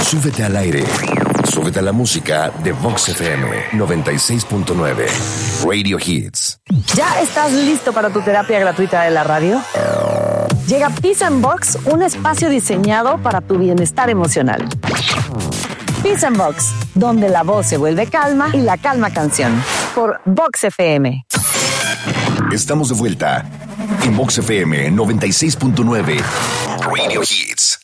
Súbete al aire. Súbete a la música de Vox FM 96.9. Radio Hits. ¿Ya estás listo para tu terapia gratuita de la radio? Llega Peace and Vox, un espacio diseñado para tu bienestar emocional. Peace and Vox, donde la voz se vuelve calma y la calma canción. Por Vox FM. Estamos de vuelta en Vox FM 96.9. Radio Hits.